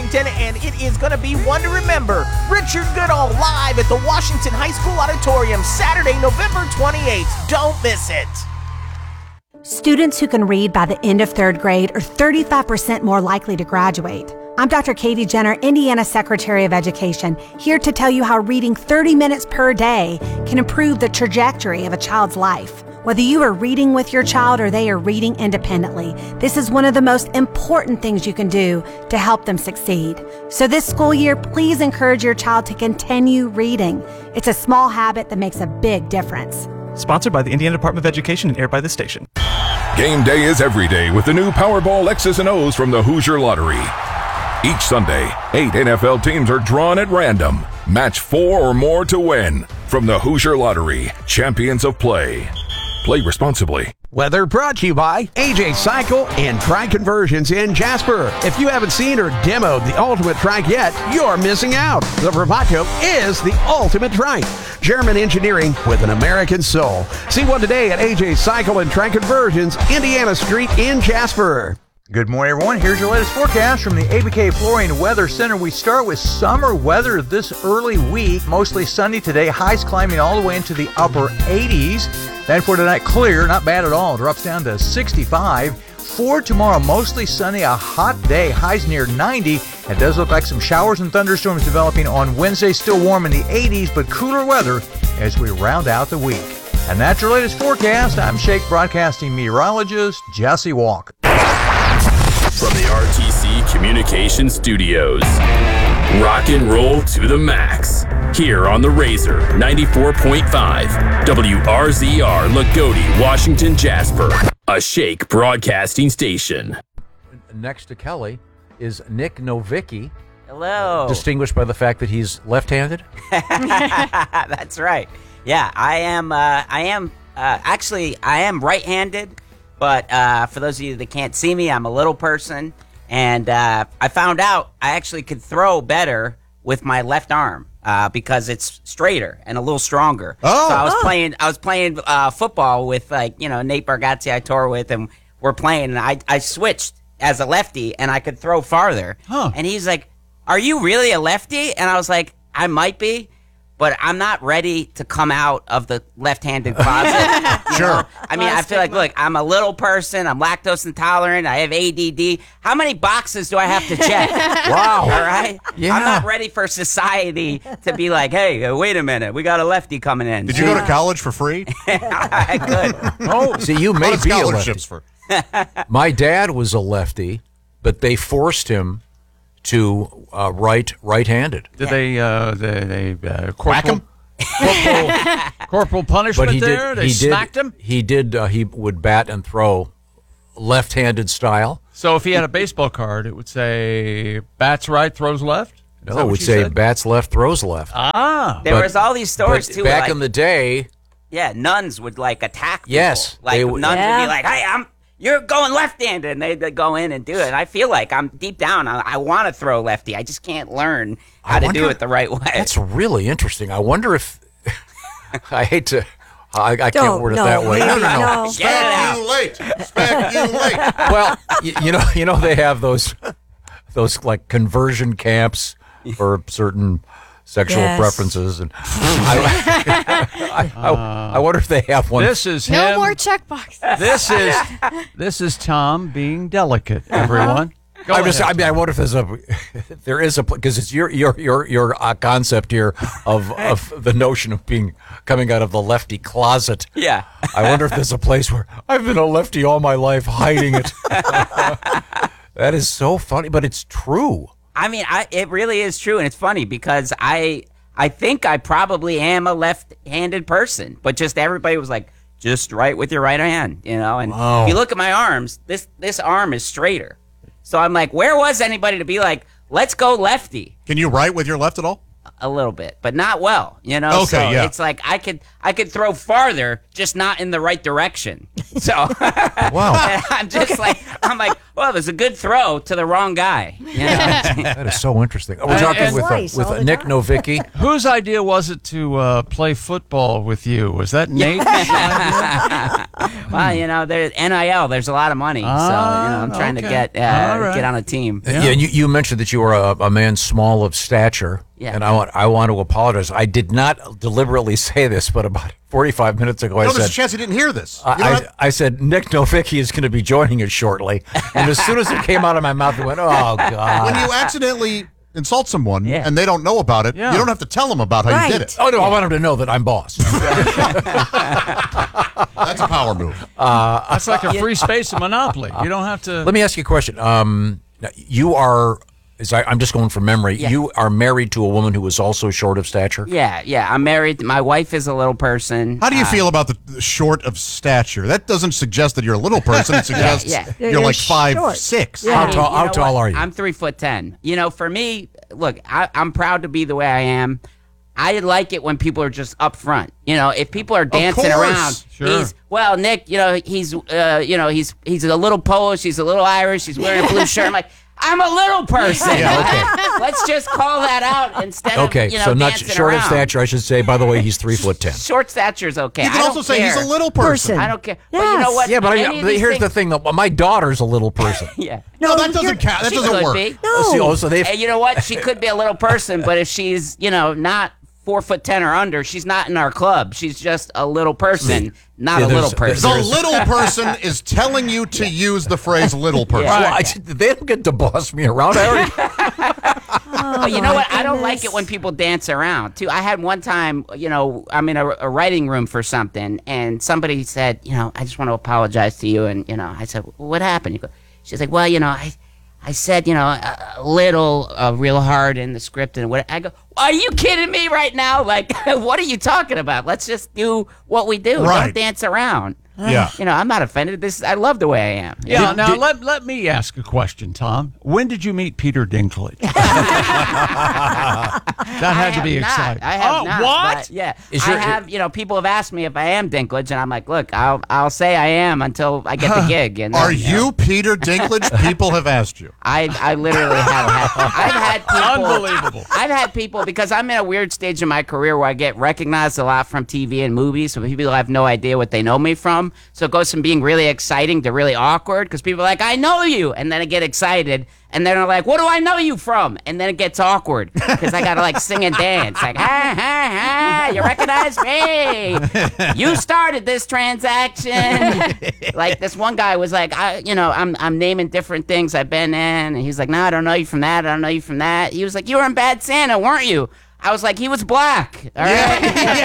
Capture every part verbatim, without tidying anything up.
Washington, and it is going to be one to remember. Richard Goodall live at the Washington High School Auditorium, Saturday, November twenty-eighth. Don't miss it. Students who can read by the end of third grade are thirty-five percent more likely to graduate. I'm Doctor Katie Jenner, Indiana Secretary of Education, here to tell you how reading thirty minutes per day can improve the trajectory of a child's life. Whether you are reading with your child or they are reading independently, this is one of the most important things you can do to help them succeed. So this school year, please encourage your child to continue reading. It's a small habit that makes a big difference. Sponsored by the Indiana Department of Education and aired by this station. Game day is every day with the new Powerball X's and O's from the Hoosier Lottery. Each Sunday, eight N F L teams are drawn at random. Match four or more to win. From the Hoosier Lottery, champions of play. Play responsibly. Weather brought to you by A J Cycle and Trike Conversions in Jasper. If you haven't seen or demoed the ultimate trike yet, you're missing out. The Bravado is the ultimate trike. German engineering with an American soul. See one today at A J Cycle and Trike Conversions, Indiana Street in Jasper. Good morning, everyone. Here's your latest forecast from the A B K Flooring Weather Center. We start with summer weather this early week. Mostly sunny today. Highs climbing all the way into the upper eighties. Then for tonight, clear. Not bad at all. Drops down to sixty-five. For tomorrow, mostly sunny. A hot day. Highs near ninety. It does look like some showers and thunderstorms developing on Wednesday. Still warm in the eighties, but cooler weather as we round out the week. And that's your latest forecast. I'm Shake Broadcasting meteorologist Jesse Walk. From the R T C Communications Studios, rock and roll to the max. Here on the Razor ninety-four point five, W R Z R, Lagodi, Washington, Jasper, a Shake Broadcasting station. Next to Kelly is Nick Novicki. Hello. Distinguished by the fact that he's left-handed. That's right. Yeah, I am. Uh, I am uh, actually. I am right-handed. But uh, for those of you that can't see me, I'm a little person, and uh, I found out I actually could throw better with my left arm uh, because it's straighter and a little stronger. Oh, so I was oh. playing. I was playing uh, football with like you know Nate Bargatze I tour with, and we're playing. And I I switched as a lefty, and I could throw farther. Huh. And he's like, "Are you really a lefty?" And I was like, "I might be." But I'm not ready to come out of the left-handed closet. Sure. Know? I mean, I feel like, look, I'm a little person. I'm lactose intolerant. I have A D D. How many boxes do I have to check? Wow. All right? Yeah. I'm not ready for society to be like, hey, uh, wait a minute. We got a lefty coming in. Did you go to college for free? I could. Oh, see, you may What be a scholarships lefty. for? My dad was a lefty, but they forced him to uh, write right-handed. Did they, uh, they, they uh, Whack corporal, him? corporal, corporal punishment But he there? did. They He smacked did. him? He did. Uh, he would bat and throw left-handed style. So if he had a baseball card, it would say bats right, throws left? Is that No, it what would you say said? bats left, throws left. Ah. There But- was all these stories, But too. back like, in the day, yeah, nuns would, like, attack people. Yes, Like, they would- nuns would Yeah. be like, hey, I'm... You're going left-handed, and they'd go in and do it. And I feel like I'm deep down, I, I want to throw lefty. I just can't learn how I to wonder- do it the right way. that's really interesting. I wonder if I hate to. I, I can't Don't, word it no, that way. no, No, no, no. no. Get it out. You late. Spec you late. Well, you, you know, you know, they have those, those like conversion camps for certain sexual Yes. preferences, and I, I, I, I wonder if they have one. This is No him. more checkboxes. This is this is Tom being delicate, everyone. Go I'm just, ahead. I mean, I wonder if there's a, there is a, because it's your your your your uh, concept here of of the notion of being coming out of the lefty closet. Yeah. I wonder if there's a place where I've been a lefty all my life, hiding it. That is so funny, but it's true. I mean, I, it really is true, and it's funny because I I think I probably am a left-handed person, but just everybody was like, just write with your right hand, you know? And Wow. if you look at my arms, this this arm is straighter. So I'm like, where was anybody to be like, let's go lefty? Can you write with your left at all? A little bit, but not well, you know? Okay, so yeah. it's like I could I could throw farther, just not in the right direction. So Wow. I'm just like, I'm like, well, it was a good throw to the wrong guy. You know? That is so interesting. We're And- talking and- with uh, Twice all with the Nick time. Novicki. Whose idea was it to uh, play football with you? Was that Nate's idea? Well, you know, there's N I L. There's a lot of money, so you know, I'm trying okay. to get uh, All right. get on a team. Yeah, and you, you mentioned that you were a, a man small of stature. Yeah. And I want I want to apologize. I did not deliberately say this, but about forty-five minutes ago, I No, said, there's a chance he didn't hear this. I, You know I, what? I said, Nick Novicki is going to be joining us shortly. And as soon as it came out of my mouth, it went, oh, God. When you accidentally insult someone Yeah. and they don't know about it, Yeah. you don't have to tell them about how Right. you did it. Oh, no, I want him to know that I'm boss. That's a power move. That's like a free space in Monopoly. You don't have to. Let me ask you a question. Um, now, you are, as I, I'm just going from memory, Yeah. you are married to a woman who is also short of stature? Yeah, yeah. I'm married. My wife is a little person. How do you Uh, feel about the, the short of stature? That doesn't suggest that you're a little person. It suggests yeah. you're, You're like short. five six. I How mean, tall- you how know tall what? are you? I'm three foot ten. You know, for me, look, I, I'm proud to be the way I am. I like it when people are just up front. You know, if people are dancing course. around, Sure. he's well, Nick. You know, he's uh, you know, he's he's a little Polish. He's a little Irish. He's wearing a blue shirt. I'm like, I'm a little person. Yeah, okay. Let's just call that out instead Okay, of you know so not dancing short around. of stature, I should say. By the way, he's three foot ten. Short stature is okay. You can I also don't say care. he's a little person. Person. I don't care. But you know Yes. what? Yeah, but, I, Any of but these here's things- the thing, though. My daughter's a little person. Yeah. No, that doesn't you're- count. That She doesn't could work. be. Oh, see, oh, so they've, And you know what? She could be a little person, but if she's, you know, not four foot ten or under, she's not in our club. She's just a little person, not Yeah, a little there's- person. The little person is telling you to use the phrase little person. well, I, they don't get to boss me around. I already, But you know my what? I don't like goodness. it when people dance around too. I had one time, you know, I'm in a, a writing room for something, and somebody said, you know, I just want to apologize to you, and you know, I said, well, what happened? You go, she's like, well, you know, I. I said, you know, a, a little uh, real hard in the script, and what I go, are you kidding me right now? Like, what are you talking about? Let's just do what we do. Right. Don't dance around. Yeah. You know, I'm not offended. This, I love the way I am. Yeah, now let, let me ask a question, Tom. When did you meet Peter Dinklage? that had to I be have not. exciting. I have oh, not, what? but yeah, Is I your- have. You know, people have asked me if I am Dinklage, and I'm like, look, I'll I'll say I am until I get the gig. And Are then, you know, Peter Dinklage? People have asked you. I I literally have had. I've had people. Unbelievable. I've had people because I'm in a weird stage in my career where I get recognized a lot from T V and movies, so people have no idea what they know me from. So it goes from being really exciting to really awkward because people are like, I know you, and then I get excited. And then they're like, what do I know you from? And then it gets awkward because I got to like sing and dance. Like, ha, ha, ha, you recognize me. You started this transaction. Like this one guy was like, I, you know, I'm I'm naming different things I've been in. And he's like, no, I don't know you from that. I don't know you from that. He was like, you were in Bad Santa, weren't you? I was like, he was black. All right.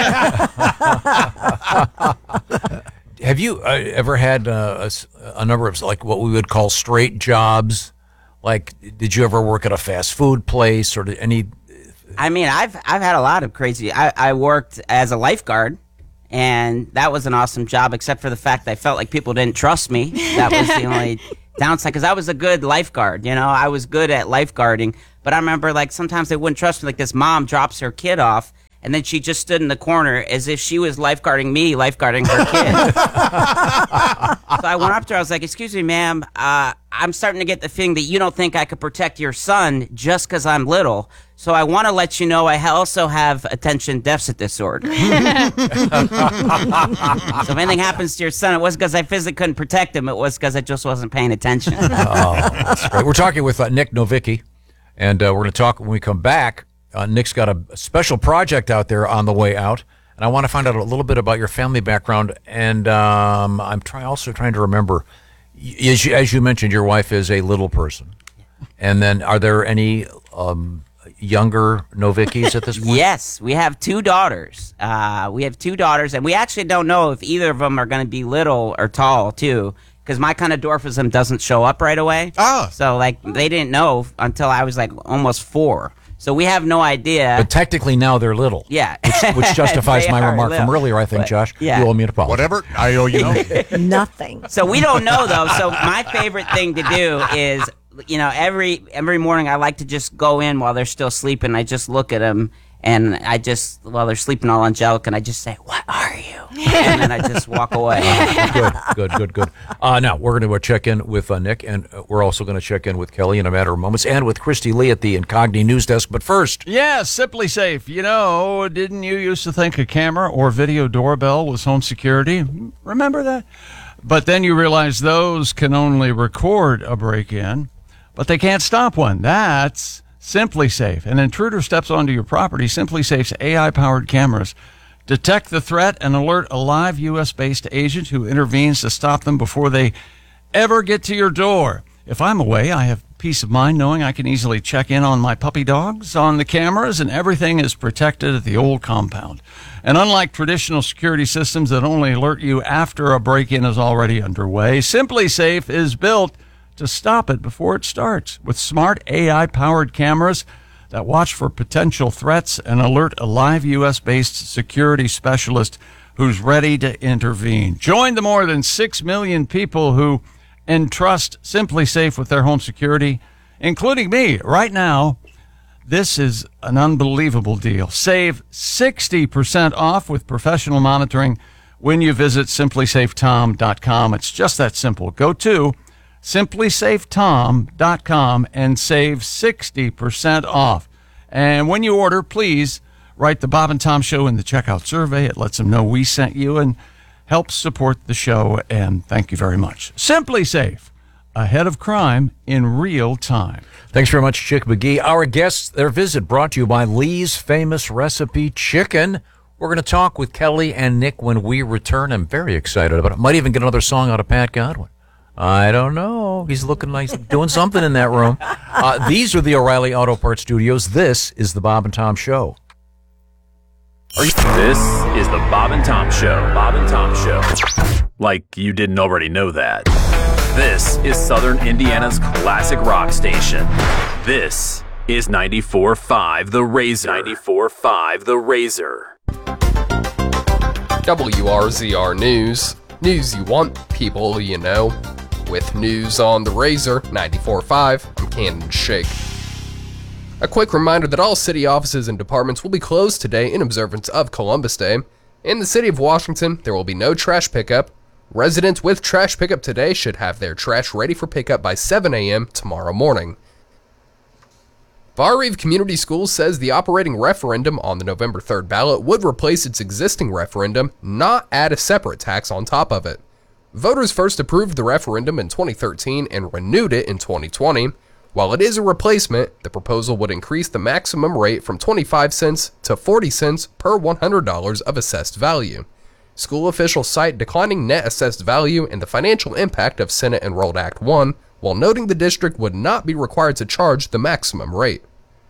have you uh, ever had uh, a, s- a number of, like, what we would call straight jobs? Like, did you ever work at a fast food place or did any... I mean, I've I've had a lot of crazy. I, I worked as a lifeguard, and that was an awesome job, except for the fact that I felt like people didn't trust me. That was the only downside, because I was a good lifeguard. You know, I was good at lifeguarding, but I remember like sometimes they wouldn't trust me. Like this mom drops her kid off, and then she just stood in the corner as if she was lifeguarding me, lifeguarding her kid. So I went up to her. I was like, "Excuse me, ma'am. Uh, I'm starting to get the feeling that you don't think I could protect your son just because I'm little. So I want to let you know I ha- also have attention deficit disorder. So if anything happens to your son, it wasn't because I physically couldn't protect him. It was because I just wasn't paying attention." Oh, that's great. We're talking with uh, Nick Novicki, and uh, we're going to talk when we come back. Uh, Nick's got a special project out there on the way out, and I want to find out a little bit about your family background. And um, I'm try- also trying to remember, y- as you, as you mentioned, your wife is a little person. And then are there any um, younger Novickis at this point? Yes, we have two daughters. Uh, we have two daughters, and we actually don't know if either of them are going to be little or tall, too, because my kind of dwarfism doesn't show up right away. Ah. So, like, they didn't know until I was, like, almost four. So we have no idea. But technically now they're little. Yeah. Which, which justifies They my are remark from little. earlier, I think, But, Josh. yeah. You owe me an apology. Whatever. I owe you. Nothing. So we don't know though. So my favorite thing to do is, you know, every every morning I like to just go in while they're still sleeping. I just look at them And I just, while they're sleeping all angelic, and I just say, "What are you?" And then I just walk away. Good, good, good, good. Uh, now, we're going to check in with uh, Nick, and uh, we're also going to check in with Kelly in a matter of moments, and with Christy Lee at the Incogni News Desk. But first... Yeah, Simply Safe. You know, didn't you used to think a camera or video doorbell was home security? Remember that? But then you realize those can only record a break-in, but they can't stop one. That's Simply Safe. An intruder steps onto your property. Simply Safe's A I-powered cameras detect the threat and alert a live U S-based agent who intervenes to stop them before they ever get to your door. If I'm away, I have peace of mind knowing I can easily check in on my puppy dogs on the cameras, and everything is protected at the old compound. And unlike traditional security systems that only alert you after a break-in is already underway, Simply Safe is built to stop it before it starts with smart A I-powered cameras that watch for potential threats and alert a live U S-based security specialist who's ready to intervene. Join the more than six million people who entrust Simply Safe with their home security, including me. Right now, this is an unbelievable deal. Save sixty percent off with professional monitoring when you visit simply safe tom dot com. It's just that simple. Go to simply safe tom dot com and save sixty percent off. And when you order, please write the Bob and Tom Show in the checkout survey. It lets them know we sent you and helps support the show, and thank you very much. Simply Safe, ahead of crime in real time. Thanks very much, Chick McGee. Our guests, their visit brought to you by Lee's Famous Recipe Chicken. We're going to talk with Kelly and Nick when we return. I'm very excited about it. Might even get another song out of Pat Godwin. I don't know. He's looking like he's doing something in that room. Uh, these are the O'Reilly Auto Parts Studios. This is the Bob and Tom Show. This is the Bob and Tom Show. Bob and Tom Show. Like you didn't already know that. This is Southern Indiana's classic rock station. This is ninety-four point five The Razor. ninety-four point five The Razor. W R Z R News. News you want, people you know. With news on The Razor, ninety-four point five, I'm Cannon Shake. A quick reminder that all city offices and departments will be closed today in observance of Columbus Day. In the city of Washington, there will be no trash pickup. Residents with trash pickup today should have their trash ready for pickup by seven a.m. tomorrow morning. Bar Eve Community Schools says the operating referendum on the November third ballot would replace its existing referendum, not add a separate tax on top of it. Voters first approved the referendum in twenty thirteen and renewed it in twenty twenty. While it is a replacement, the proposal would increase the maximum rate from twenty-five cents to forty cents per one hundred dollars of assessed value. School officials cite declining net assessed value and the financial impact of Senate Enrolled Act one, while noting the district would not be required to charge the maximum rate.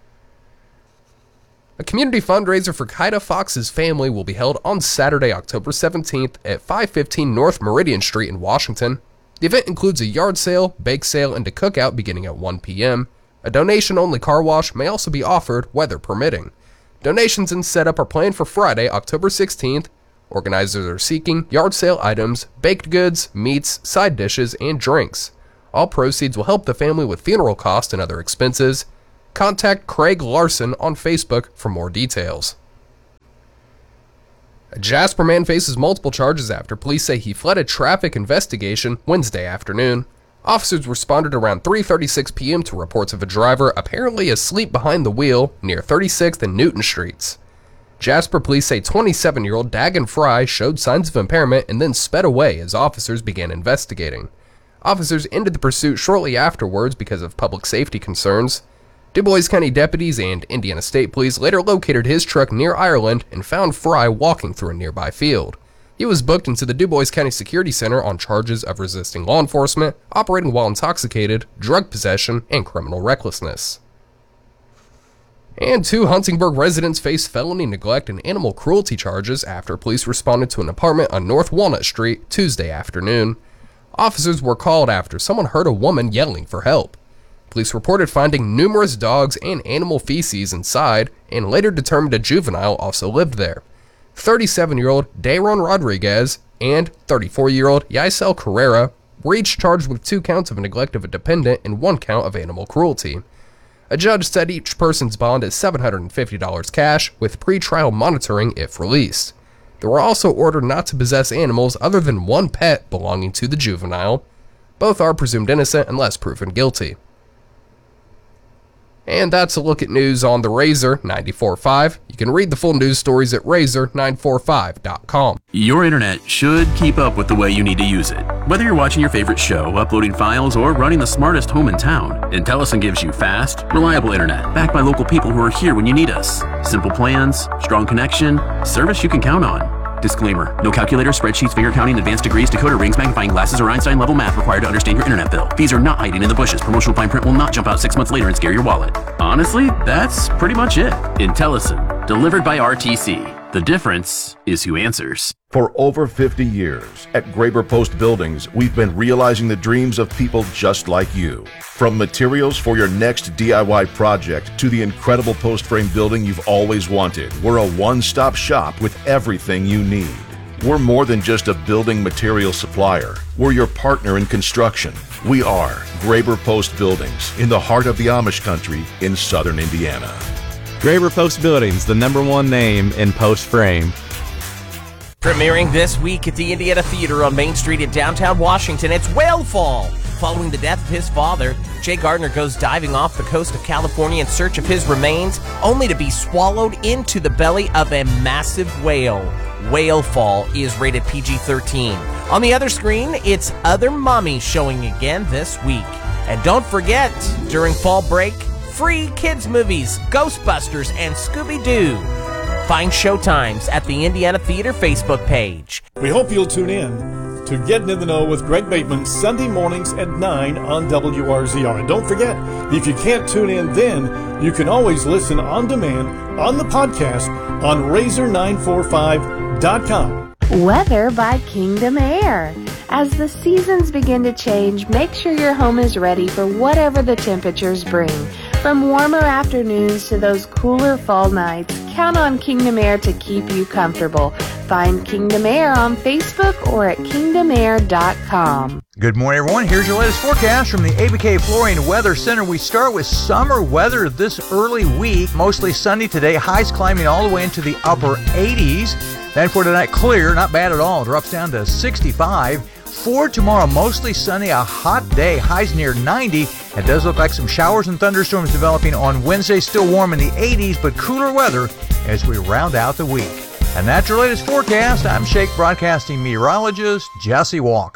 A community fundraiser for Kaida Fox's family will be held on Saturday, October seventeenth at five fifteen North Meridian Street in Washington. The event includes a yard sale, bake sale, and a cookout beginning at one p.m. A donation-only car wash may also be offered, weather permitting. Donations and setup are planned for Friday, October sixteenth. Organizers are seeking yard sale items, baked goods, meats, side dishes, and drinks. All proceeds will help the family with funeral costs and other expenses. Contact Craig Larson on Facebook for more details. A Jasper man faces multiple charges after police say he fled a traffic investigation Wednesday afternoon. Officers responded around three thirty-six p.m. to reports of a driver apparently asleep behind the wheel near thirty-sixth and Newton Streets. Jasper police say twenty-seven-year-old Dagan Fry showed signs of impairment and then sped away as officers began investigating. Officers ended the pursuit shortly afterwards because of public safety concerns. DuBois County deputies and Indiana State Police later located his truck near Ireland and found Fry walking through a nearby field. He was booked into the DuBois County Security Center on charges of resisting law enforcement, operating while intoxicated, drug possession, and criminal recklessness. And two Huntingburg residents face felony neglect and animal cruelty charges after police responded to an apartment on North Walnut Street Tuesday afternoon. Officers were called after someone heard a woman yelling for help. Police reported finding numerous dogs and animal feces inside and later determined a juvenile also lived there. thirty-seven-year-old Dayron Rodriguez and thirty-four-year-old Yaisel Carrera were each charged with two counts of neglect of a dependent and one count of animal cruelty. A judge said each person's bond is seven hundred fifty dollars cash, with pretrial monitoring if released. They were also ordered not to possess animals other than one pet belonging to the juvenile. Both are presumed innocent unless proven guilty. And that's a look at news on the Razor ninety-four point five. You can read the full news stories at razor nine four five dot com. Your internet should keep up with the way you need to use it. Whether you're watching your favorite show, uploading files, or running the smartest home in town, Intellicent gives you fast, reliable internet backed by local people who are here when you need us. Simple plans, strong connection, service you can count on. Disclaimer: no calculator, spreadsheets, finger counting, advanced degrees, decoder rings, magnifying glasses, or Einstein-level math required to understand your internet bill. These are not hiding in the bushes. Promotional fine print will not jump out six months later and scare your wallet. Honestly, that's pretty much it. Intellicent, delivered by R T C. The difference is who answers. For over fifty years, at Graber Post Buildings, we've been realizing the dreams of people just like you. From materials for your next D I Y project to the incredible post frame building you've always wanted, we're a one-stop shop with everything you need. We're more than just a building material supplier. We're your partner in construction. We are Graber Post Buildings in the heart of the Amish country in southern Indiana. Graber Post Buildings, the number one name in post frame. Premiering this week at the Indiana Theater on Main Street in downtown Washington, it's Whale Fall. Following the death of his father, Jay Gardner goes diving off the coast of California in search of his remains, only to be swallowed into the belly of a massive whale. Whale Fall is rated P G thirteen. On the other screen, it's Other Mommy showing again this week. And don't forget, during fall break, free kids movies, Ghostbusters and Scooby-Doo. Find showtimes at the Indiana Theater Facebook page. We hope you'll tune in to Getting in the Know with Greg Bateman Sunday mornings at nine on W R Z R. And don't forget, if you can't tune in then, you can always listen on demand on the podcast on razor nine four five dot com. Weather by Kingdom Air. As the seasons begin to change, make sure your home is ready for whatever the temperatures bring. From warmer afternoons to those cooler fall nights, count on Kingdom Air to keep you comfortable. Find Kingdom Air on Facebook or at kingdom air dot com. Good morning, everyone. Here's your latest forecast from the A B K Flooring Weather Center. We start with summer weather this early week. Mostly sunny today. Highs climbing all the way into the upper eighties. Then for tonight, clear. Not bad at all. Drops down to sixty-five. For tomorrow, mostly sunny, a hot day, highs near ninety. It does look like some showers and thunderstorms developing on Wednesday. Still warm in the eighties, but cooler weather as we round out the week. And that's your latest forecast. I'm Shake Broadcasting meteorologist Jesse Walk.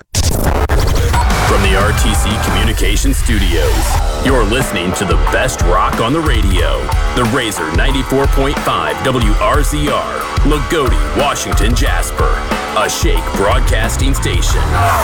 From the R T C Communications Studios, you're listening to the best rock on the radio. The Razor ninety-four point five W R Z R, Lagodi, Washington, Jasper. A Shake Broadcasting station.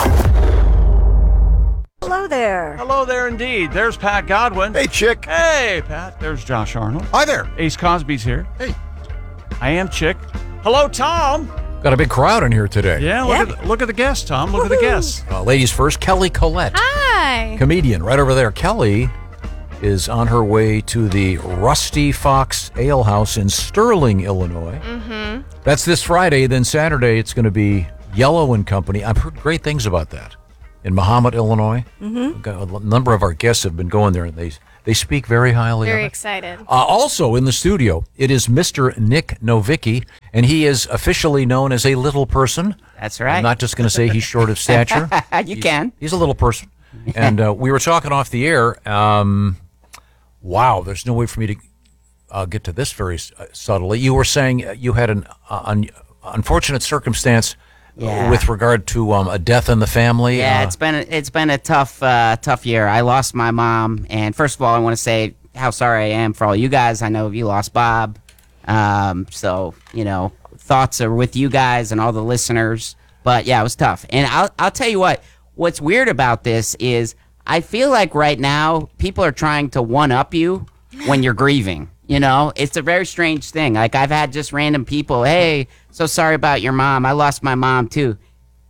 Hello there. Hello there indeed. There's Pat Godwin. Hey, Chick. Hey, Pat. There's Josh Arnold. Hi there. Ace Cosby's here. Hey. I am Chick. Hello, Tom. Got a big crowd in here today. Yeah, look, yeah. At, look at the guests, Tom. Look Woo-hoo. At the guests. Uh, ladies first, Kelly Collette. Hi. Comedian right over there. Kelly is on her way to the Rusty Fox Ale House in Sterling, Illinois. Mm-hmm. That's this Friday. Then Saturday, it's going to be Yellow and Company. I've heard great things about that. In Mahomet, Illinois. Mm-hmm. A number of our guests have been going there, and they they speak very highly Very of it. excited. Uh, also in the studio, it is Mister Nick Novicki, and he is officially known as a little person. That's right. I'm not just going to say he's short of stature. you he's, can. He's a little person. And uh, we were talking off the air. Um, wow, there's no way for me to uh, get to this very uh, subtly. You were saying you had an uh, un- unfortunate circumstance Yeah. with regard to um, a death in the family. Yeah, uh, it's been a, it's been a tough uh, tough year. I lost my mom, and first of all, I want to say how sorry I am for all you guys. I know you lost Bob, um, so you know thoughts are with you guys and all the listeners. But yeah, it was tough, and I'll I'll tell you what. What's weird about this is I feel like right now people are trying to one up you when you're grieving. You know, it's a very strange thing. Like I've had just random people, hey, so sorry about your mom. I lost my mom too.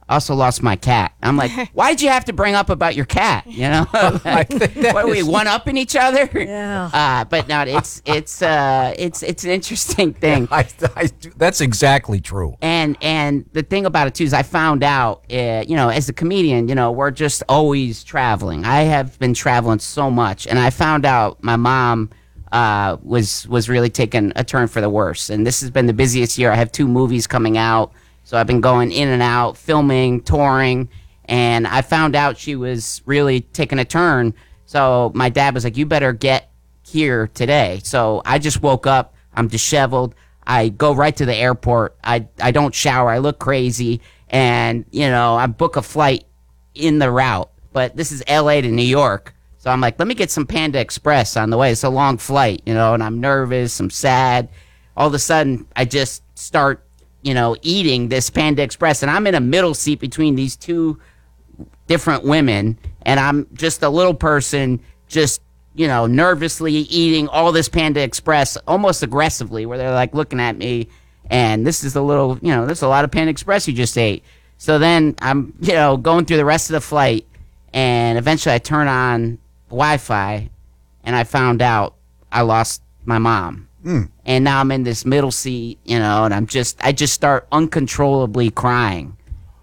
I also lost my cat. I'm like, why'd you have to bring up about your cat? You know, like, what are we one upping each other? Yeah. Uh, but no, it's it's uh, it's it's an interesting thing. I, I, that's exactly true. And and the thing about it too is I found out, uh, you know, as a comedian, you know, we're just always traveling. I have been traveling so much, and I found out my mom uh, was was really taking a turn for the worse. And this has been the busiest year. I have two movies coming out. So I've been going in and out, filming, touring, and I found out she was really taking a turn. So my dad was like, you better get here today. So I just woke up. I'm disheveled. I go right to the airport. I, I don't shower. I look crazy. And, you know, I book a flight in the route. But this is L A to New York. So I'm like, let me get some Panda Express on the way. It's a long flight, you know, and I'm nervous. I'm sad. All of a sudden, I just start you know, eating this Panda Express, and I'm in a middle seat between these two different women, and I'm just a little person just, you know, nervously eating all this Panda Express, almost aggressively, where they're like looking at me, and this is a little, you know, there's a lot of Panda Express you just ate. So then I'm, you know, going through the rest of the flight, and eventually I turn on Wi-Fi, and I found out I lost my mom. Mm. And now I'm in this middle seat, you know, and I'm just, I just start uncontrollably crying.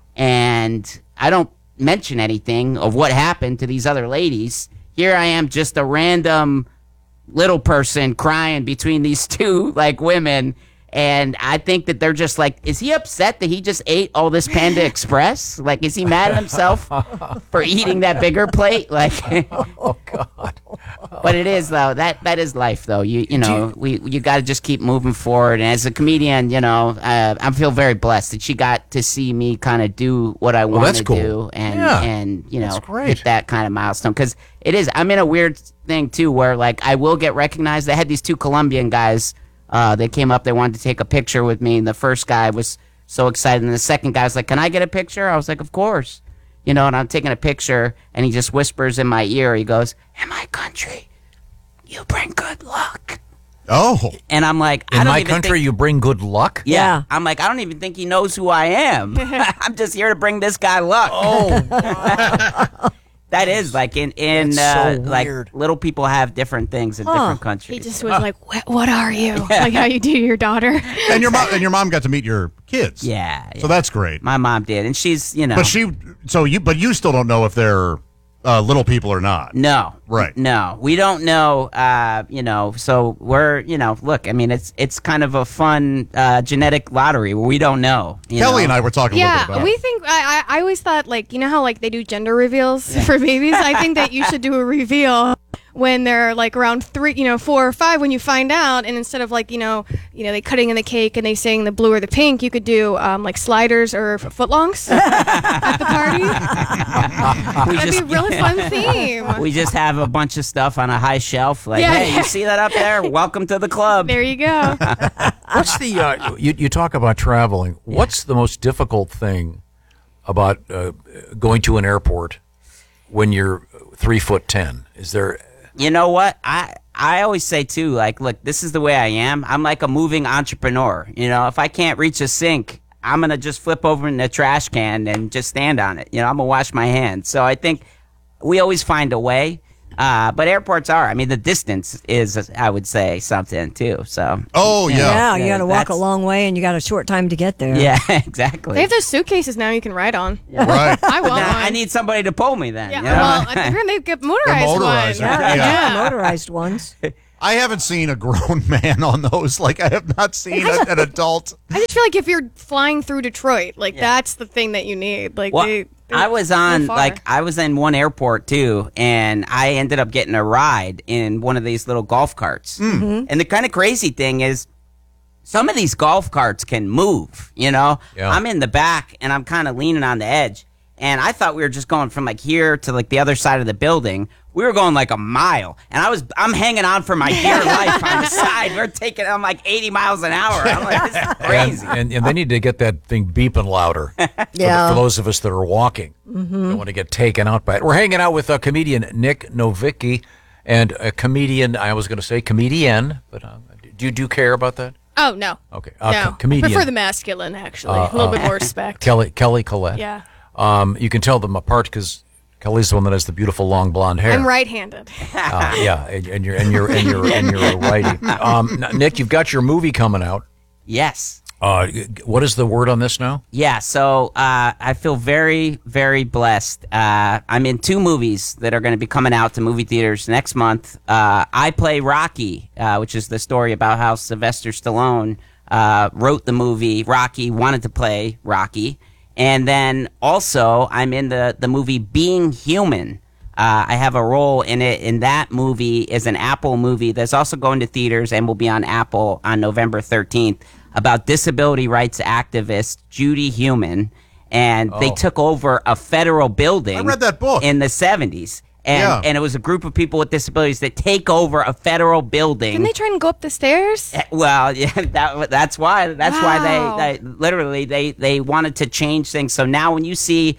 And I don't mention anything of what happened to these other ladies. Here I am, just a random little person crying between these two, like, women. And I think that they're just like, is he upset that he just ate all this Panda Express? Like, is he mad at himself for eating that bigger plate? Like, oh God! But it is though. That that is life, though. You you know, we you got to just keep moving forward. And as a comedian, you know, uh, I feel very blessed that she got to see me kind of do what I Well, want that's to cool. do, and Yeah. and you know, That's great. hit that kind of milestone. Because it is. I'm in a weird thing too, where like I will get recognized. I had these two Colombian guys. Uh, they came up, they wanted to take a picture with me, and the first guy was so excited, and the second guy was like, can I get a picture? I was like, of course. You know, and I'm taking a picture, and he just whispers in my ear, he goes, in my country, you bring good luck. Oh. And I'm like, I In don't my even country, think- you bring good luck. Yeah. I'm like, I don't even think he knows who I am. I'm just here to bring this guy luck. Oh. That is like in in That's uh, so like weird. little people have different things in Huh. different countries. He just was like, what, what are you? Like how you do your daughter. And your mom and your mom got to meet your kids. Yeah, So that's great. My mom did, and she's you know. But she so you but you still don't know if they're uh, little people or not. No. Right. No, we don't know. Uh, you know, so we're you know, look. I mean, it's it's kind of a fun uh, genetic lottery where we don't know. you Kelly know? and I were talking a little bit Yeah, about we think. I, I I always thought like you know how like they do gender reveals for babies. I think that you should do a reveal when they're like around three, you know, four or five when you find out, and instead of like you know, you know, they cutting in the cake and they saying the blue or the pink, you could do um, like sliders or f- footlongs at the party. We That'd just- be a really fun theme. We just have a bunch of stuff on a high shelf. Like, Yeah. hey, you see that up there? Welcome to the club. There you go. What's the uh, you, you talk about traveling? What's the most difficult thing about uh, going to an airport when you're three foot ten? Is there? You know what? I I always say too, like, look, this is the way I am. I'm like a moving entrepreneur. You know, if I can't reach a sink, I'm gonna just flip over in the trash can and just stand on it. You know, I'm gonna wash my hands. So I think we always find a way. Uh, but airports are. I mean, the distance is, I would say, something too. So. Oh Yeah, you got to walk a that's- long way, and you got a short time to get there. Yeah, exactly. They have those suitcases now you can ride on. Right. I want Now, one. I need somebody to pull me then. Yeah, you know? well, I heard they get motorized, motorized, ones. yeah. Yeah, motorized ones. I haven't seen a grown man on those. Like I have not seen a, an adult. I just feel like if you're flying through Detroit, like that's the thing that you need. Like Well, they, they're I was so on far. like I was in one airport too, and I ended up getting a ride in one of these little golf carts. Mm-hmm. And the kind of crazy thing is, some of these golf carts can move. You know, Yeah. I'm in the back and I'm kind of leaning on the edge, and I thought we were just going from like here to like the other side of the building. We were going like a mile, and I was I'm hanging on for my dear life on the side. We're taking I'm like eighty miles an hour. I'm like, this is crazy. And, and, and they need to get that thing beeping louder. for, the- Yeah. for those of us that are walking, don't want to get taken out by it. We're hanging out with uh, comedian Nick Novicki and a comedian. I was going to say comedian, but uh, do you do you care about that? Oh no. Okay. Uh, no. co- comedian. I prefer the masculine, actually. Uh, a little uh, bit more respect. Kelly Kelly Collette. Yeah. Um, you can tell them apart because Kelly's the one that has the beautiful long blonde hair. I'm right-handed. Uh, yeah, and, and you're and you're and you're and you're a righty. Um, n- Nick, you've got your movie coming out. Yes. Uh, what is the word on this now? Yeah, so uh, I feel very, very blessed. Uh, I'm in two movies that are going to be coming out to movie theaters next month. Uh, I play Rocky, uh, which is the story about how Sylvester Stallone uh, wrote the movie Rocky, wanted to play Rocky. And then also, I'm in the, the movie Being Human. Uh, I have a role in it, and that movie is an Apple movie that's also going to theaters and will be on Apple on November thirteenth. About disability rights activist Judy Heumann, and they Oh. took over a federal building. I read that book. In the seventies. And, Yeah. and it was a group of people with disabilities that take over a federal building. Didn't they try and go up the stairs? Eh, Well, yeah, that, that's why. That's Wow. why they, they literally they they wanted to change things. So now, when you see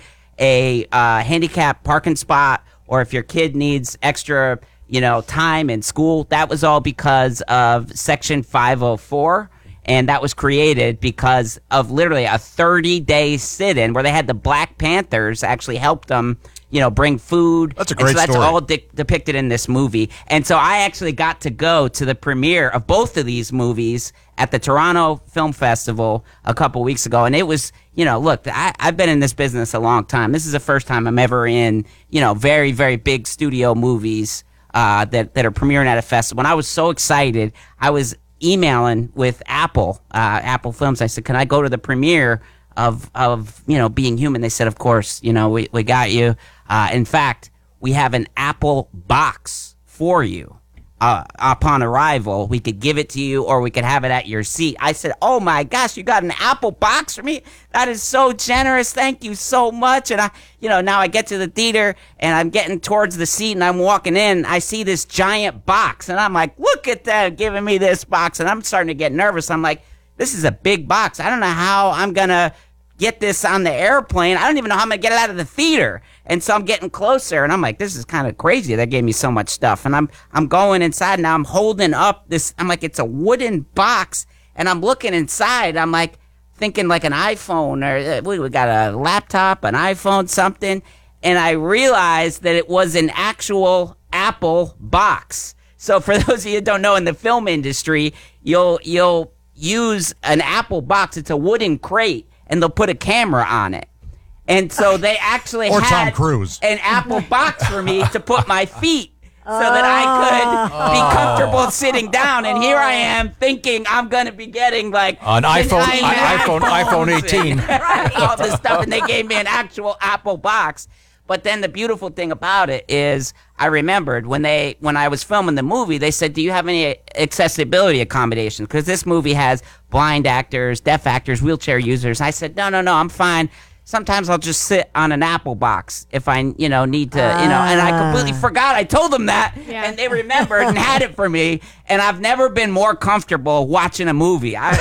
a uh, handicap parking spot, or if your kid needs extra, you know, time in school, that was all because of Section five oh four. And that was created because of literally a thirty-day sit-in where they had the Black Panthers actually help them, you know, bring food. That's a And great so that's story. all de- depicted in this movie. And so I actually got to go to the premiere of both of these movies at the Toronto Film Festival a couple weeks ago. And it was, you know, look, I, I've been in this business a long time. This is the first time I'm ever in, you know, very, very big studio movies uh, that, that are premiering at a festival. And I was so excited. I was emailing with Apple, uh, Apple Films. I said, can I go to the premiere of, of, you know, Being Human? They said, of course, you know, we, we got you. Uh, in fact, we have an Apple box for you. Uh, upon arrival, we could give it to you, or we could have it at your seat. I said, oh my gosh, you got an Apple box for me? That is so generous. Thank you so much. And I, you know, now I get to the theater and I'm getting towards the seat and I'm walking in. I see this giant box and I'm like, look at that, giving me this box. And I'm starting to get nervous. I'm like, this is a big box. I don't know how I'm going to get this on the airplane. I don't even know how I'm going to get it out of the theater. And so I'm getting closer and I'm like, this is kind of crazy. They gave me so much stuff. And I'm I'm going inside now. I'm holding up this. I'm like, it's a wooden box. And I'm looking inside. I'm like thinking like an iPhone, or uh, we we got a laptop, an iPhone, something. And I realized that it was an actual Apple box. So for those of you who don't know, in the film industry, you'll you'll use an Apple box. It's a wooden crate, and they'll put a camera on it. And so they actually Or had Tom Cruise. an Apple box for me to put my feet so that I could be comfortable sitting down. And here I am thinking I'm going to be getting like An an iPhone- iPhone, iPhone- iPhone eighteen. and all this stuff. And they gave me an actual Apple box. But then the beautiful thing about it is I remembered when they when I was filming the movie, they said, do you have any accessibility accommodations? Because this movie has blind actors, deaf actors, wheelchair users. I said, no, no, no, I'm fine. Sometimes I'll just sit on an Apple box if I, you know, need to, you know, and I completely forgot. I told them that, Yeah. and they remembered and had it for me. And I've never been more comfortable watching a movie. I, and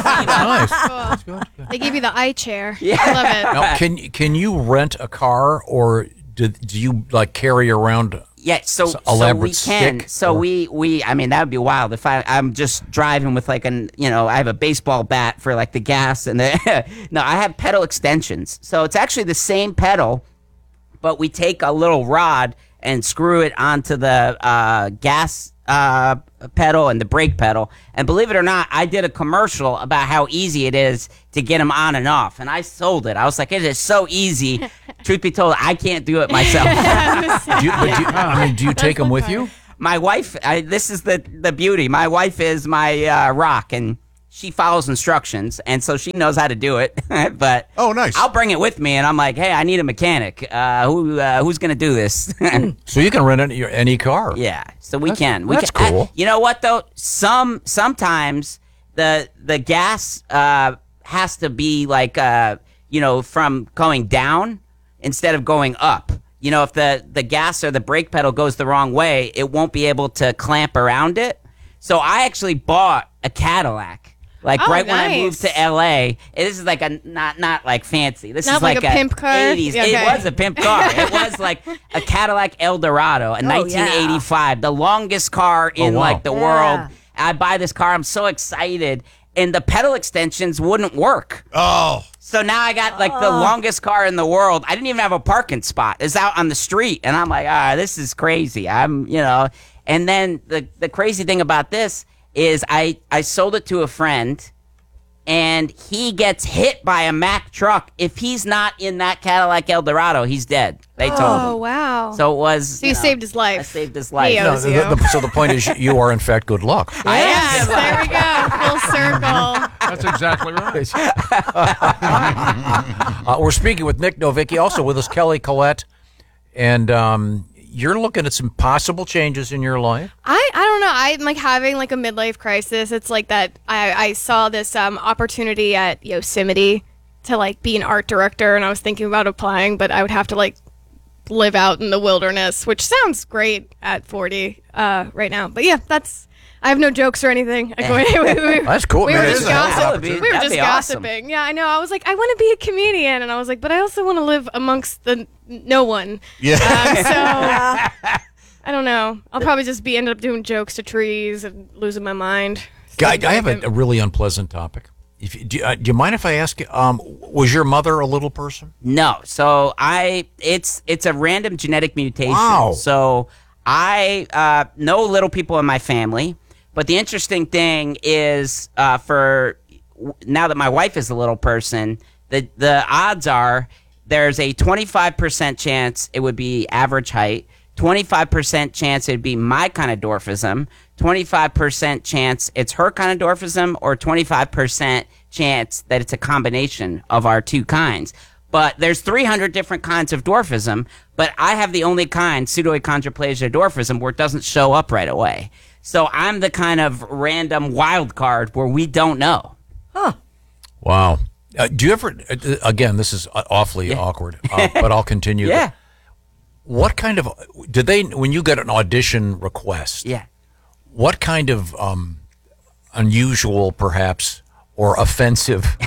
I feel Nice. Cool. They give you the eye chair. Yeah. I love it. Now, can can you rent a car, or do, do you like carry around? Yeah, so, S- so we elaborate can. stick, So or- we, we, I mean, that would be wild if I, I'm just driving with like an, you know, I have a baseball bat for like the gas and the, no, I have pedal extensions. So it's actually the same pedal, but we take a little rod and screw it onto the uh, gas uh, pedal and the brake pedal. And believe it or not, I did a commercial about how easy it is to get them on and off. And I sold it. I was like, it is so easy. Truth be told, I can't do it myself. Do you, but do you, I mean, do you take them with you? My wife, I, this is the, the beauty. My wife is my uh, rock, and she follows instructions, and so she knows how to do it. But oh, nice! I'll bring it with me, and I'm like, hey, I need a mechanic. Uh, who uh, who's gonna do this? So you can rent any, any car. Yeah, so we That's- can. We that's can. cool. I- you know what though? Some sometimes the the gas uh, has to be like uh, you know, from going down instead of going up. You know, if the, the gas or the brake pedal goes the wrong way, it won't be able to clamp around it. So I actually bought a Cadillac. Like Oh, right when I nice. moved to L A, this is like a not not like fancy. This Not is like like, a pimp car? eighties. Yeah, okay. It was a pimp car. It was like a Cadillac Eldorado, a Oh, nineteen eighty-five, the longest car in wow. like the Yeah. world. I buy this car. I'm so excited. and the pedal extensions wouldn't work. Oh. So now I got like the longest car in the world. I didn't even have a parking spot. It's out on the street. And I'm like, ah, this is crazy. I'm, you know, and then the, the crazy thing about this is I, I sold it to a friend and he gets hit by a Mack truck. If he's not in that Cadillac Eldorado, he's dead. They told him. Oh, wow. So it was. So you, know, saved his life. I saved his life. He No, owes the- you. the- so the point is, you are in fact good luck. Yes, there we go. Full circle. That's exactly right. uh, we're speaking with Nick Novicki, also with us Kelly Collette, and um, you're looking at some possible changes in your life. I, I don't know. I'm like having like a midlife crisis. It's like that. I, I saw this um, opportunity at Yosemite to like be an art director, and I was thinking about applying, but I would have to like live out in the wilderness, which sounds great at forty uh, right now. But yeah, that's. I have no jokes or anything. Like, we, we, we, That's cool. We Man, were it's just a hell of an gossiping. opportunity. We were That'd just be awesome. gossiping. Yeah, I know. I was like, I want to be a comedian, and I was like, but I also want to live amongst the no one. Yeah. Um, so I don't know. I'll probably just be end up doing jokes to trees and losing my mind. Guy, I have a, a really unpleasant topic. If you, do, you, uh, do you mind if I ask you? Um, was your mother a little person? No. So I, it's it's a random genetic mutation. Wow. So I uh, know little people in my family, but the interesting thing is, uh, for now that my wife is a little person, the the odds are there's a twenty-five percent chance it would be average height, twenty-five percent chance it'd be my kind of dwarfism, twenty-five percent chance it's her kind of dwarfism, or twenty-five percent chance that it's a combination of our two kinds. But there's three hundred different kinds of dwarfism, but I have the only kind, pseudoachondroplasia dwarfism, where it doesn't show up right away. So I'm the kind of random wild card where we don't know. Wow. Uh, do you ever? Uh, again, this is awfully awkward, uh, but I'll continue. Yeah. What kind of did they when you get an audition request? Yeah. What kind of um, unusual, perhaps, or offensive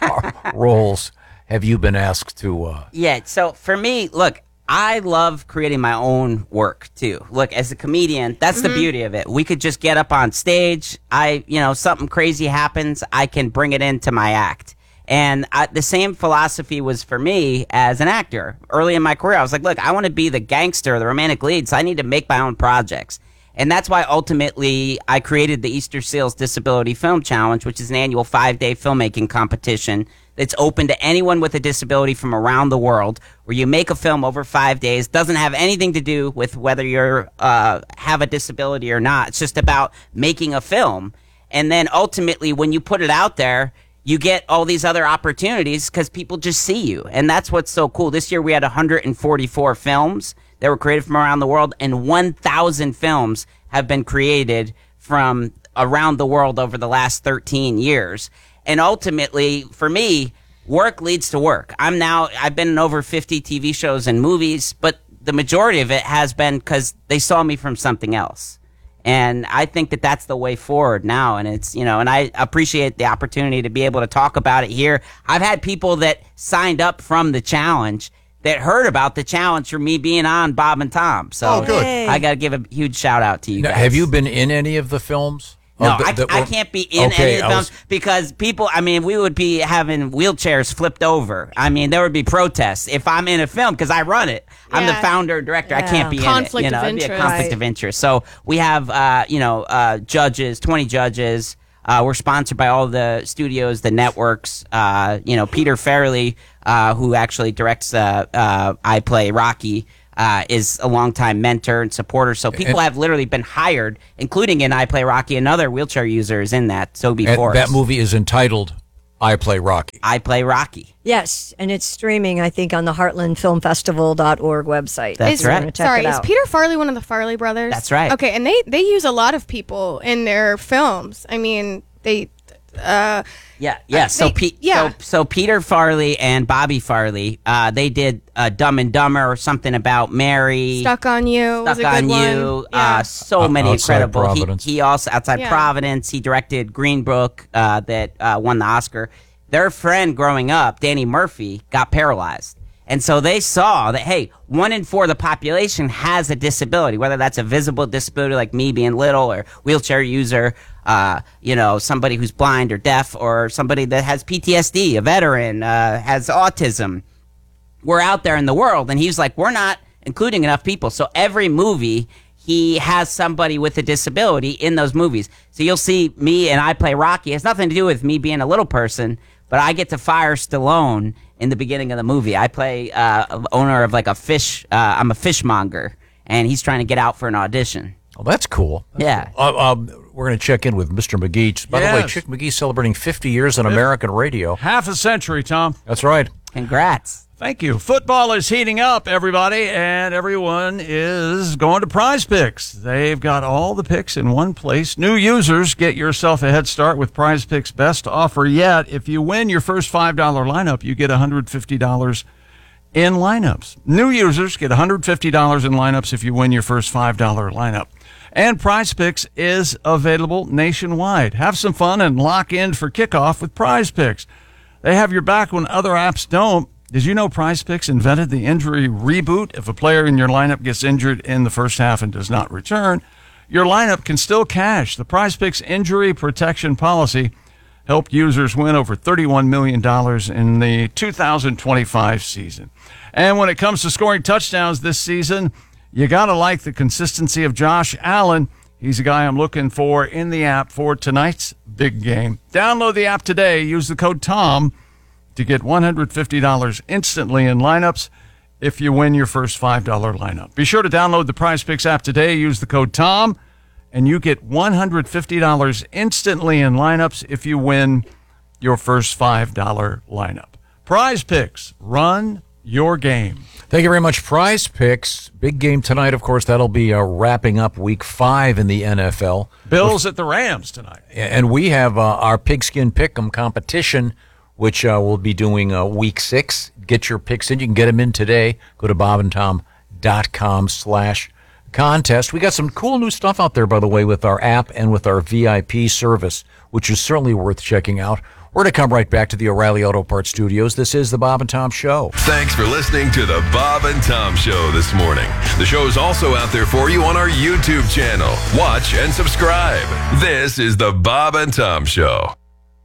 roles have you been asked to? Uh, Yeah, so for me, look, I love creating my own work too. Look, as a comedian, that's the beauty of it. We could just get up on stage. I, you know, something crazy happens, I can bring it into my act. And I, the same philosophy was for me as an actor. Early in my career, I was like, look, I want to be the gangster, the romantic lead, so I need to make my own projects. And that's why ultimately I created the Easter Seals Disability Film Challenge, which is an annual five-day filmmaking competition that's open to anyone with a disability from around the world, where you make a film over five days. Doesn't have anything to do with whether you're uh, have a disability or not. It's just about making a film. And then ultimately, when you put it out there, you get all these other opportunities because people just see you. And that's what's so cool. This year we had one hundred forty-four films that were created from around the world, and one thousand films have been created from around the world over the last thirteen years. And ultimately, for me, work leads to work. I'm now, I've been in over fifty T V shows and movies, but the majority of it has been because they saw me from something else. And I think that that's the way forward now. And it's, you know, and I appreciate the opportunity to be able to talk about it here. I've had people that signed up from the challenge that heard about the challenge from me being on Bob and Tom. So Oh, good. I got to give a huge shout out to you now, guys. have you been in any of the films? No, Of the- I, that I were- can't be in Okay, any of I them was- because people, I mean, we would be having wheelchairs flipped over. I mean, there would be protests if I'm in a film because I run it. I'm the Yeah. founder, director. I can't be Conflict in it. You know, of it'd be a interest. conflict of interest. So we have, uh, you know, uh, judges, twenty judges. Uh, we're sponsored by all the studios, the networks. Uh, you know, Peter Farrelly, uh, who actually directs uh, uh, I Play Rocky, uh, is a longtime mentor and supporter. So people And- have literally been hired, including in I Play Rocky. Another wheelchair user is in that, Toby and Forrest. that movie is entitled "I Play Rocky." I Play Rocky. Yes, and it's streaming, I think, on the heartland film festival dot org website. That's If you right. wanna check Sorry, it is out. Peter Farley one of the Farley brothers? That's right. Okay, and they they use a lot of people in their films. I mean, they. Uh, Yeah, yeah. So, they- Pe- yeah. so, so Peter Farley and Bobby Farley, uh, they did uh, Dumb and Dumber, or something about Mary. Stuck on You was Stuck a good on one. You. Yeah. Uh, so Uh, many Outside incredible. He, Providence. he also outside Yeah. Providence. He directed Green Book, uh, that uh, won the Oscar. Their friend growing up, Danny Murphy, got paralyzed. And so they saw that, hey, one in four of the population has a disability, whether that's a visible disability like me being little or wheelchair user. uh, you know, somebody who's blind or deaf, or somebody that has P T S D, a veteran, uh, has autism. We're out there in the world, and he's like, we're not including enough people. So every movie, he has somebody with a disability in those movies. So you'll see me and I play Rocky. It has nothing to do with me being a little person, but I get to fire Stallone in the beginning of the movie. I play uh, owner of like a fish. Uh, I'm a fishmonger, and he's trying to get out for an audition. Oh, that's cool. That's yeah. Cool. Uh, um, we're going to check in with Mister McGee. By yes. the way, Chick McGee's celebrating fifty years on American radio. Half a century, Tom. That's right. Congrats. Thank you. Football is heating up, everybody, and everyone is going to Prize Picks. They've got all the picks in one place. New users, get yourself a head start with Prize Picks' best offer yet. If you win your first five dollar lineup, you get one hundred fifty dollars in lineups. New users get one hundred fifty dollars in lineups if you win your first five dollar lineup. And Prize Picks is available nationwide. Have some fun and lock in for kickoff with Prize Picks. They have your back when other apps don't. Did you know Prize Picks invented the injury reboot? If a player in your lineup gets injured in the first half and does not return, your lineup can still cash. The Prize Picks injury protection policy helped users win over thirty-one million dollars in the two thousand twenty-five season. And when it comes to scoring touchdowns this season, you got to like the consistency of Josh Allen. He's a guy I'm looking for in the app for tonight's big game. Download the app today. Use the code TOM to get one hundred fifty dollars instantly in lineups if you win your first five dollar lineup. Be sure to download the Prize Picks app today. Use the code TOM, and you get one hundred fifty dollars instantly in lineups if you win your first five dollar lineup. Prize Picks, run your game. Thank you very much, Prize Picks. Big game tonight, of course. That'll be uh, wrapping up week five in the N F L. Bills at the Rams tonight. And we have uh, our Pigskin Pick'em competition, which uh, we'll be doing uh, week six. Get your picks in. You can get them in today. Go to bobandtom.com slash contest. We got some cool new stuff out there, by the way, with our app and with our V I P service, which is certainly worth checking out. We're going to come right back to the O'Reilly Auto Parts Studios. This is the Bob and Tom Show. Thanks for listening to the Bob and Tom Show this morning. The show is also out there for you on our YouTube channel. Watch and subscribe. This is the Bob and Tom Show.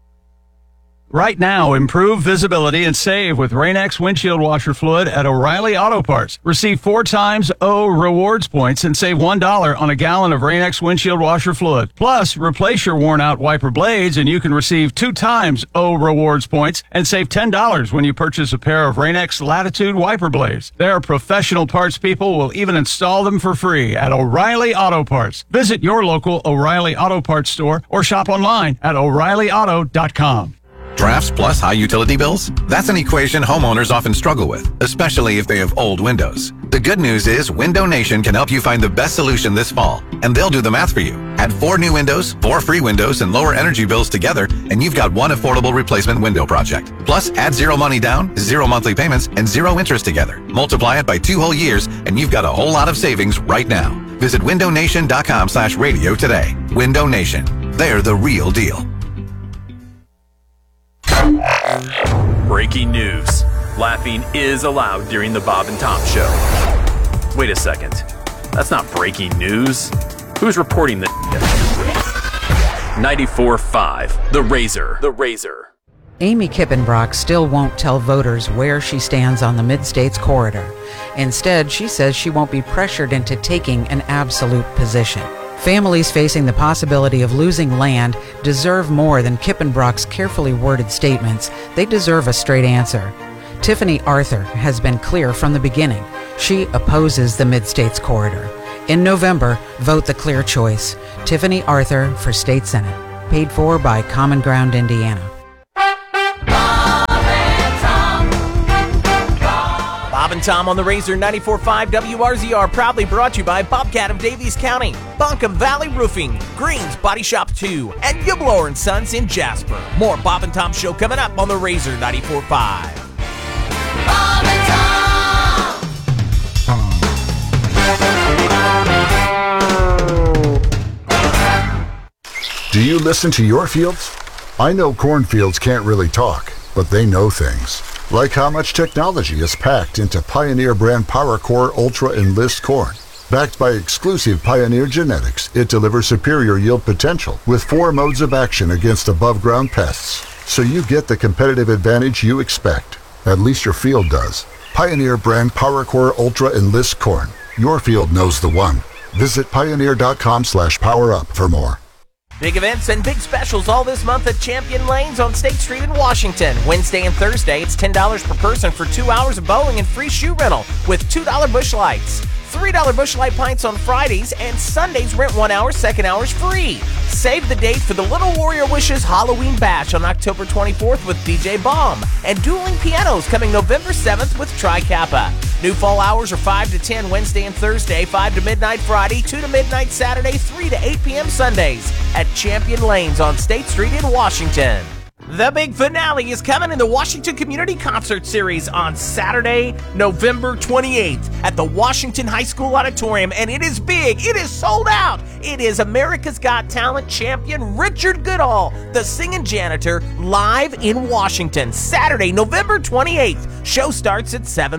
Right now, improve visibility and save with Rain-X windshield washer fluid at O'Reilly Auto Parts. Receive four times O rewards points and save one dollar on a gallon of Rain-X windshield washer fluid. Plus, replace your worn-out wiper blades and you can receive two times O rewards points and save ten dollars when you purchase a pair of Rain-X Latitude wiper blades. Their professional parts people will even install them for free at O'Reilly Auto Parts. Visit your local O'Reilly Auto Parts store or shop online at O'Reilly Auto dot com. Drafts plus high utility bills? That's an equation homeowners often struggle with, especially if they have old windows. The good news is Window Nation can help you find the best solution this fall, and they'll do the math for you. Add four new windows, four free windows, and lower energy bills together, and you've got one affordable replacement window project. Plus, add zero money down, zero monthly payments, and zero interest together. Multiply it by two whole years, and you've got a whole lot of savings right now. Visit window nation dot com slash radio today. Window Nation. They're the real deal. Breaking news. Laughing is allowed during the Bob and Tom Show. Wait a second. That's not breaking news. Who's reporting this? ninety-four point five. The Razor. The Razor. Amy Kippenbrock still won't tell voters where she stands on the Mid-States corridor. Instead, she says she won't be pressured into taking an absolute position. Families facing the possibility of losing land deserve more than Kippenbrock's carefully worded statements. They deserve a straight answer. Tiffany Arthur has been clear from the beginning. She opposes the Mid-States corridor. In November, vote the clear choice. Tiffany Arthur for State Senate. Paid for by Common Ground Indiana. Bob and Tom on the Razor ninety-four point five W R Z R, proudly brought to you by Bobcat of Davies County, Buncombe Valley Roofing, Green's Body Shop two, and Yublower and Sons in Jasper. More Bob and Tom Show coming up on the Razor ninety-four point five. Bob and Tom! Do you listen to your fields? I know cornfields can't really talk, but they know things. Like how much technology is packed into Pioneer brand PowerCore Ultra Enlist corn. Backed by exclusive Pioneer genetics, it delivers superior yield potential with four modes of action against above-ground pests. So you get the competitive advantage you expect. At least your field does. Pioneer brand PowerCore Ultra Enlist Corn. Your field knows the one. Visit pioneer.com slash power up for more. Big events and big specials all this month at Champion Lanes on State Street in Washington. Wednesday and Thursday, it's ten dollars per person for two hours of bowling and free shoe rental with two dollar Busch Lights. three dollar Busch Light pints on Fridays, and Sundays rent one hour, second hour's free. Save the date for the Little Warrior Wishes Halloween Bash on October twenty-fourth with D J Bomb, and Dueling Pianos coming November seventh with Tri Kappa. New fall hours are five to ten Wednesday and Thursday, five to midnight Friday, two to midnight Saturday, three to eight p.m. Sundays at Champion Lanes on State Street in Washington. The big finale is coming in the Washington Community Concert Series on Saturday, November twenty-eighth at the Washington High School Auditorium, and it is big. It is sold out. It is America's Got Talent champion Richard Goodall, the singing janitor, live in Washington. Saturday, November twenty-eighth. Show starts at seven